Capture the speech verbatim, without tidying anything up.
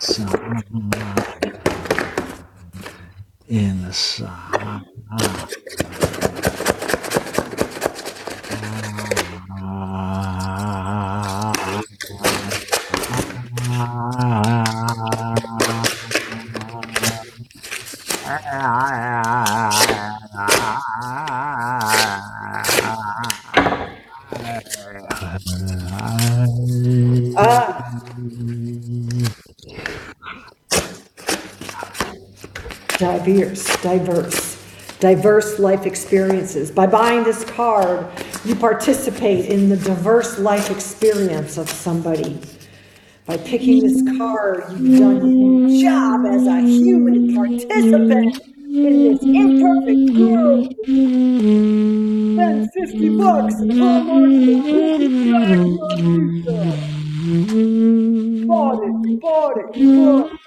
inside, inside. Ah, diverse, diverse, diverse life experiences. By buying this card, you participate in the diverse life experience of somebody. By picking this card, you've done your job as a human participant in this imperfect world. Spend fifty bucks at Hallmark and you'll be back, Rosita. You bought it, you bought it, you bought it.